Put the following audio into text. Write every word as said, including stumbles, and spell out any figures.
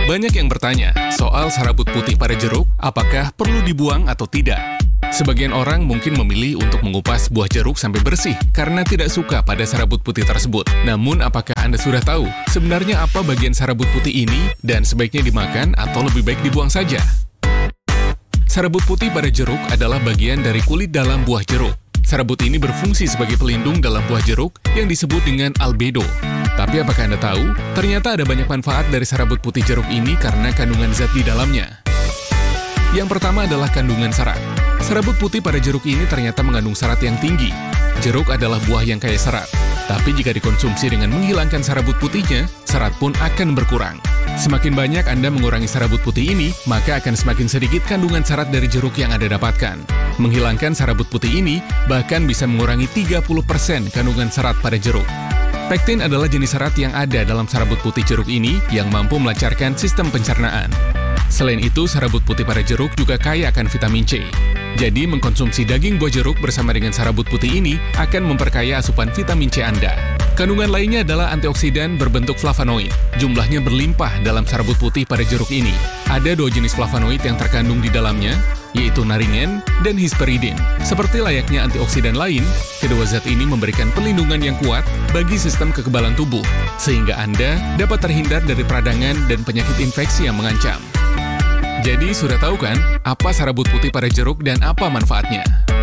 Banyak yang bertanya soal serabut putih pada jeruk, apakah perlu dibuang atau tidak? Sebagian orang mungkin memilih untuk mengupas buah jeruk sampai bersih karena tidak suka pada serabut putih tersebut. Namun, apakah Anda sudah tahu sebenarnya apa bagian serabut putih ini dan sebaiknya dimakan atau lebih baik dibuang saja? Serabut putih pada jeruk adalah bagian dari kulit dalam buah jeruk. Serabut ini berfungsi sebagai pelindung dalam buah jeruk yang disebut dengan albedo. Tapi apakah Anda tahu, ternyata ada banyak manfaat dari serabut putih jeruk ini karena kandungan zat di dalamnya. Yang pertama adalah kandungan serat. Serabut putih pada jeruk ini ternyata mengandung serat yang tinggi. Jeruk adalah buah yang kaya serat. Tapi jika dikonsumsi dengan menghilangkan serabut putihnya, serat pun akan berkurang. Semakin banyak Anda mengurangi serabut putih ini, maka akan semakin sedikit kandungan serat dari jeruk yang Anda dapatkan. Menghilangkan serabut putih ini bahkan bisa mengurangi tiga puluh persen kandungan serat pada jeruk. Pektin adalah jenis serat yang ada dalam serabut putih jeruk ini yang mampu melancarkan sistem pencernaan. Selain itu, serabut putih pada jeruk juga kaya akan vitamin C. Jadi, mengkonsumsi daging buah jeruk bersama dengan serabut putih ini akan memperkaya asupan vitamin C Anda. Kandungan lainnya adalah antioksidan berbentuk flavonoid. Jumlahnya berlimpah dalam serabut putih pada jeruk ini. Ada dua jenis flavonoid yang terkandung di dalamnya, yaitu naringen dan hesperidin. Seperti layaknya antioksidan lain, kedua zat ini memberikan perlindungan yang kuat bagi sistem kekebalan tubuh, sehingga Anda dapat terhindar dari peradangan dan penyakit infeksi yang mengancam. Jadi, sudah tahu kan apa serabut putih pada jeruk dan apa manfaatnya?